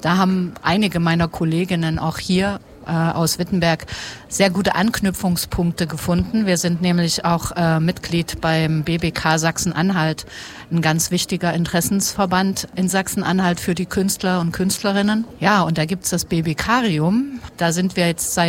da haben einige meiner Kolleginnen auch hier aus Wittenberg sehr gute Anknüpfungspunkte gefunden. Wir sind nämlich auch Mitglied beim BBK Sachsen-Anhalt, ein ganz wichtiger Interessensverband in Sachsen-Anhalt für die Künstler und Künstlerinnen. Ja, und da gibt's das BBKarium. Da sind wir jetzt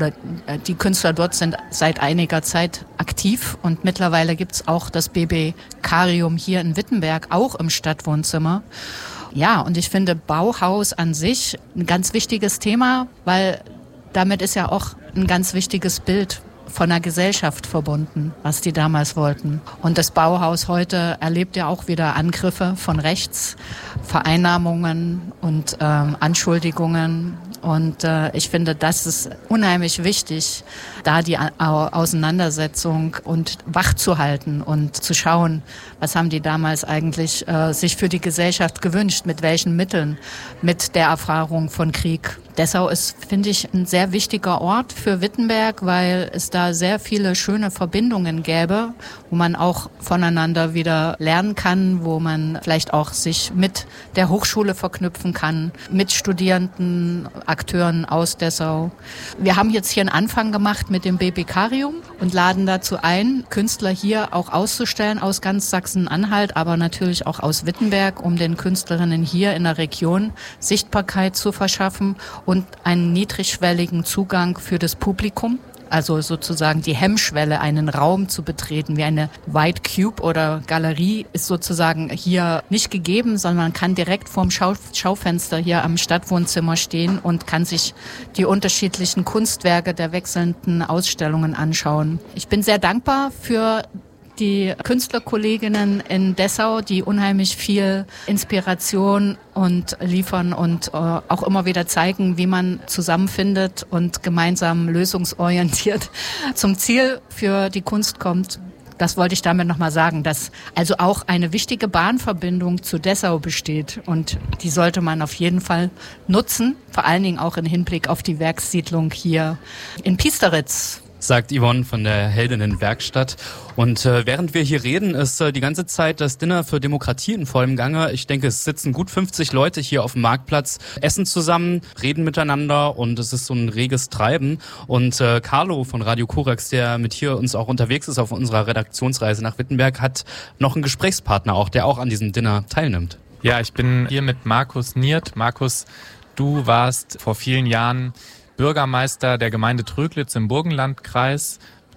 die Künstler dort sind seit einiger Zeit aktiv und mittlerweile gibt's auch das BBKarium hier in Wittenberg, auch im Stadtwohnzimmer. Ja, und ich finde Bauhaus an sich ein ganz wichtiges Thema, weil damit ist ja auch ein ganz wichtiges Bild von der Gesellschaft verbunden, was die damals wollten. Und das Bauhaus heute erlebt ja auch wieder Angriffe von rechts, Vereinnahmungen und Anschuldigungen. Und ich finde, das ist unheimlich wichtig, da die Auseinandersetzung und wach zu halten und zu schauen, was haben die damals eigentlich sich für die Gesellschaft gewünscht, mit welchen Mitteln, mit der Erfahrung von Krieg. Dessau ist, finde ich, ein sehr wichtiger Ort für Wittenberg, weil es da sehr viele schöne Verbindungen gäbe, wo man auch voneinander wieder lernen kann, wo man vielleicht auch sich mit der Hochschule verknüpfen kann, mit Studierenden, Akteuren aus Dessau. Wir haben jetzt hier einen Anfang gemacht mit dem BBKarium und laden dazu ein, Künstler hier auch auszustellen aus ganz Sachsen-Anhalt, aber natürlich auch aus Wittenberg, um den Künstlerinnen hier in der Region Sichtbarkeit zu verschaffen und einen niedrigschwelligen Zugang für das Publikum. Also sozusagen die Hemmschwelle, einen Raum zu betreten, wie eine White Cube oder Galerie, ist sozusagen hier nicht gegeben, sondern man kann direkt vorm Schaufenster hier am Stadtwohnzimmer stehen und kann sich die unterschiedlichen Kunstwerke der wechselnden Ausstellungen anschauen. Ich bin sehr dankbar für die Künstlerkolleginnen in Dessau, die unheimlich viel Inspiration und liefern und auch immer wieder zeigen, wie man zusammenfindet und gemeinsam lösungsorientiert zum Ziel für die Kunst kommt. Das wollte ich damit nochmal sagen, dass also auch eine wichtige Bahnverbindung zu Dessau besteht und die sollte man auf jeden Fall nutzen, vor allen Dingen auch im Hinblick auf die Werkssiedlung hier in Piesteritz. Sagt Yvonne von der Heldinnenwerkstatt. Und während wir hier reden, ist die ganze Zeit das Dinner für Demokratie in vollem Gange. Ich denke, es sitzen gut 50 Leute hier auf dem Marktplatz, essen zusammen, reden miteinander und es ist so ein reges Treiben. Und Carlo von Radio Korax, der mit hier uns auch unterwegs ist auf unserer Redaktionsreise nach Wittenberg, hat noch einen Gesprächspartner auch, der auch an diesem Dinner teilnimmt. Ja, ich bin hier mit Markus Niert. Markus, du warst vor vielen Jahren Bürgermeister der Gemeinde Tröglitz im Burgenlandkreis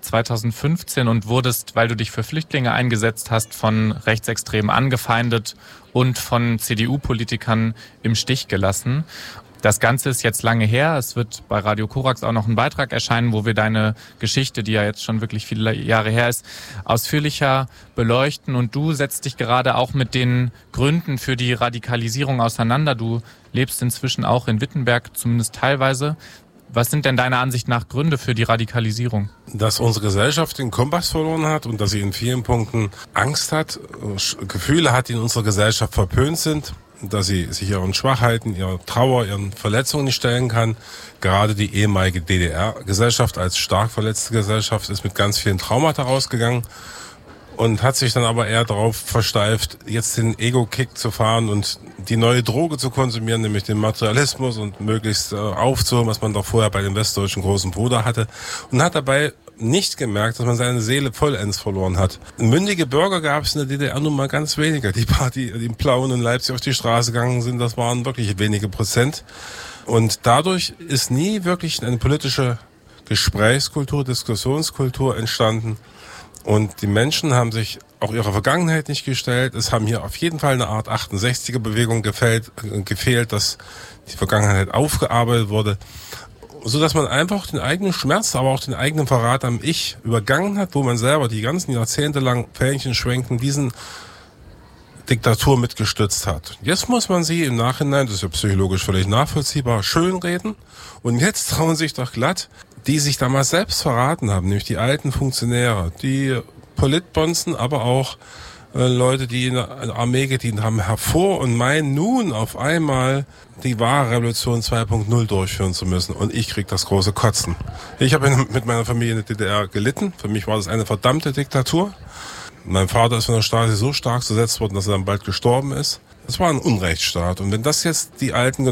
2015 und wurdest, weil du dich für Flüchtlinge eingesetzt hast, von Rechtsextremen angefeindet und von CDU-Politikern im Stich gelassen. Das Ganze ist jetzt lange her. Es wird bei Radio Korax auch noch ein Beitrag erscheinen, wo wir deine Geschichte, die ja jetzt schon wirklich viele Jahre her ist, ausführlicher beleuchten. Und du setzt dich gerade auch mit den Gründen für die Radikalisierung auseinander. Du lebst inzwischen auch in Wittenberg, zumindest teilweise. Was sind denn deiner Ansicht nach Gründe für die Radikalisierung? Dass unsere Gesellschaft den Kompass verloren hat und dass sie in vielen Punkten Angst hat, Gefühle hat, die in unserer Gesellschaft verpönt sind, dass sie sich ihren Schwachheiten, ihrer Trauer, ihren Verletzungen nicht stellen kann. Gerade die ehemalige DDR-Gesellschaft als stark verletzte Gesellschaft ist mit ganz vielen Traumata rausgegangen und hat sich dann aber eher darauf versteift, jetzt den Ego-Kick zu fahren und die neue Droge zu konsumieren, nämlich den Materialismus und möglichst aufzuholen, was man doch vorher bei dem westdeutschen großen Bruder hatte, und hat dabei nicht gemerkt, dass man seine Seele vollends verloren hat. Mündige Bürger gab es in der DDR nun mal ganz weniger. Die im Plauen in Leipzig auf die Straße gegangen sind, das waren wirklich wenige Prozent. Und dadurch ist nie wirklich eine politische Gesprächskultur, Diskussionskultur entstanden. Und die Menschen haben sich auch ihrer Vergangenheit nicht gestellt. Es haben hier auf jeden Fall eine Art 68er-Bewegung gefehlt, dass die Vergangenheit aufgearbeitet wurde, so dass man einfach den eigenen Schmerz, aber auch den eigenen Verrat am Ich übergangen hat, wo man selber die ganzen Jahrzehnte lang Fähnchen schwenken, diesen Diktatur mitgestützt hat. Jetzt muss man sie im Nachhinein, das ist ja psychologisch völlig nachvollziehbar, schönreden. Und jetzt trauen sich doch glatt, die sich damals selbst verraten haben, nämlich die alten Funktionäre, die Politbonzen, aber auch Leute, die in der Armee gedient haben, hervor und meinen nun auf einmal die wahre Revolution 2.0 durchführen zu müssen. Und ich krieg das große Kotzen. Ich habe mit meiner Familie in der DDR gelitten. Für mich war das eine verdammte Diktatur. Mein Vater ist von der Stasi so stark zersetzt worden, dass er dann bald gestorben ist. Es war ein Unrechtsstaat. Und wenn das jetzt die alten